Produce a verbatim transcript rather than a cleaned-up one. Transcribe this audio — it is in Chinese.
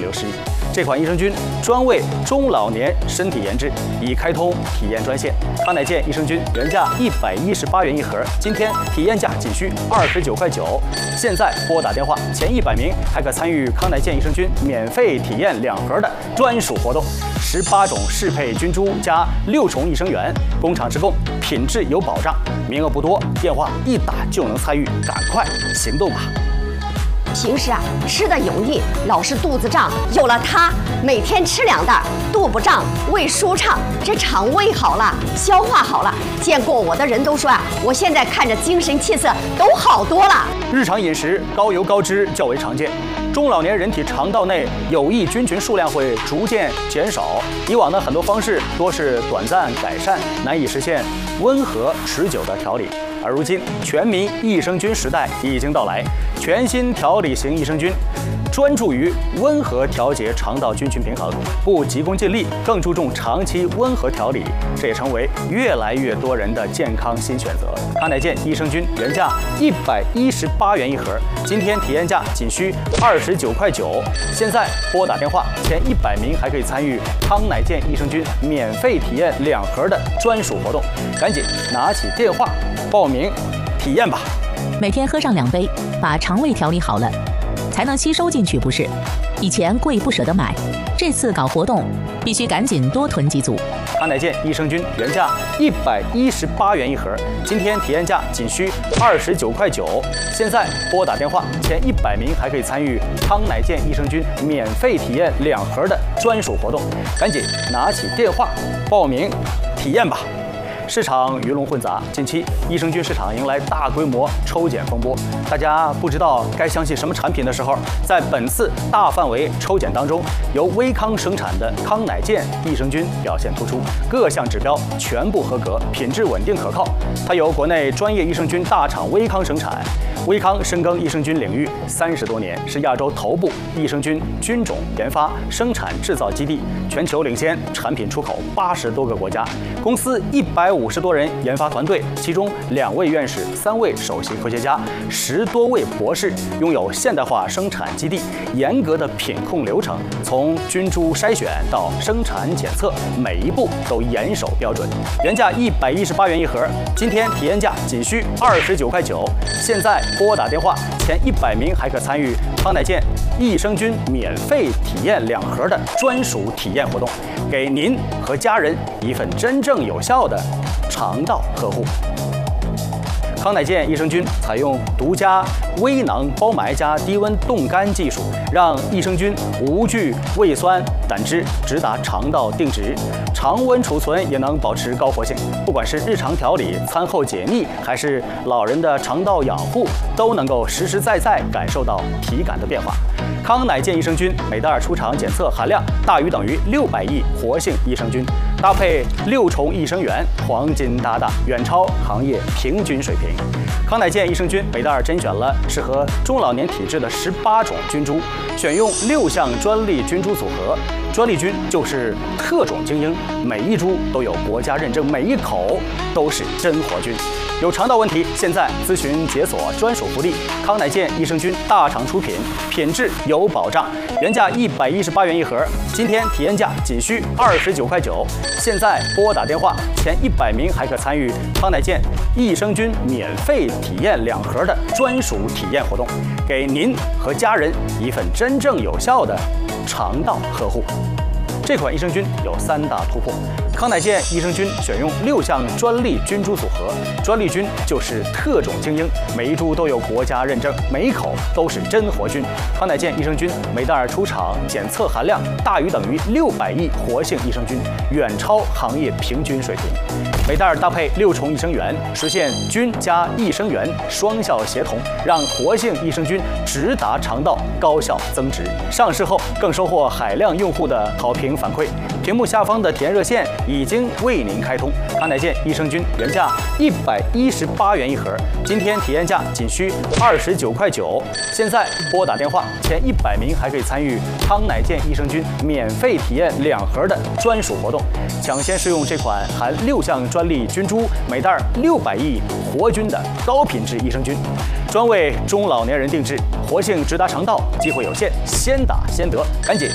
六十亿。这款益生菌专为中老年身体研制，已开通体验专线。康乃健益生菌原价一百一十八元一盒，今天体验价仅需二十九块九。现在拨打电话，前一百名还可参与康乃健益生菌免费体验两盒的专属活动。十八种适配菌株加六重益生元，工厂直供，品质有保障。名额不多，电话一打就能参与，赶快行动吧！ 平时啊吃的油腻，老是肚子胀，有了它，每天吃两袋，肚不胀，胃舒畅，这肠胃好了，消化好了。见过我的人都说啊，我现在看着精神气色都好多了。 日常饮食高油高脂较为常见，中老年人体肠道内有益菌群数量会逐渐减少。以往的很多方式多是短暂改善，难以实现温和持久的调理。而如今，全民益生菌时代已经到来，全新调理型益生菌专注于温和调节肠道菌群平衡，不急功近利，更注重长期温和调理，这也成为越来越多人的健康新选择。康乃健益生菌原价一百一十八元一盒，今天体验价仅需二十九块九。现在拨打电话，前一百名还可以参与康乃健益生菌免费体验两盒的专属活动，赶紧拿起电话报名体验吧！ 每天喝上两杯，把肠胃调理好了，才能吸收进去，不是？以前贵不舍得买，这次搞活动必须赶紧多囤几组。 康乃健益生菌原价一百一十八元一盒，今天体验价仅需二十九块九。现在拨打电话，前一百名还可以参与康乃健益生菌免费体验两盒的专属活动，赶紧拿起电话报名体验吧！市场鱼龙混杂，近期益生菌市场迎来大规模抽检风波。大家不知道该相信什么产品的时候，在本次大范围抽检当中，由威康生产的康乃健益生菌表现突出，各项指标全部合格，品质稳定可靠。它由国内专业益生菌大厂威康生产。威康深耕益生菌领域三十多年，是亚洲头部益生菌菌种研发、生产、制造基地，全球领先，产品出口八十多个国家。公司一百五十多人研发团队，其中两位院士、三位首席科学家、十多位博士，拥有现代化生产基地，严格的品控流程，从菌株筛选到生产检测，每一步都严守标准。原价一百一十八元一盒，今天体验价仅需二十九块九。现在拨打电话，前一百名还可参与康乃健益生菌免费体验两盒的专属体验活动，给您和家人一份真正有效的肠道呵护。康乃健益生菌采用独家微囊包埋加低温冻干技术，让益生菌无惧胃酸、胆汁，直达肠道定植，常温储存也能保持高活性。不管是日常调理、餐后解腻，还是老人的肠道养护，都能够实实在在感受到体感的变化。康乃健益生菌每袋出厂检测含量大于等于六百亿活性益生菌，搭配六重益生元，黄金搭档，远超行业平均水平。康乃健益生菌每袋甄选了适合中老年体质的十八种菌株，选用六项专利菌株组合。专利菌就是特种精英，每一株都有国家认证，每一口都是真活菌。有肠道问题，现在咨询解锁专属福利，康乃健益生菌大厂出品，品质有保障，原价一百一十八元一盒，今天体验价仅需二十九块九。现在拨打电话，前一百名还可参与康乃健益生菌免费体验两盒的专属体验活动，给您和家人一份真正有效的肠道呵护。这款益生菌有三大突破。康乃健益生菌选用六项专利菌株组合，专利菌就是特种精英，每一株都有国家认证，每一口都是真活菌。康乃健益生菌每袋出厂检测含量大于等于六百亿活性益生菌，远超行业平均水平。每袋搭配六重益生元，实现菌加益生元双效协同，让活性益生菌直达肠道，高效增殖。上市后更收获海量用户的好评反馈。屏幕下方的体验热线已经为您开通。康乃健益生菌原价一百一十八元一盒，今天体验价仅需二十九块九。现在拨打电话，前一百名还可以参与康乃健益生菌免费体验两盒的专属活动，抢先试用这款含六项专利菌株，每袋六百亿活菌的高品质益生菌，专为中老年人定制，活性直达肠道，机会有限，先打先得，赶紧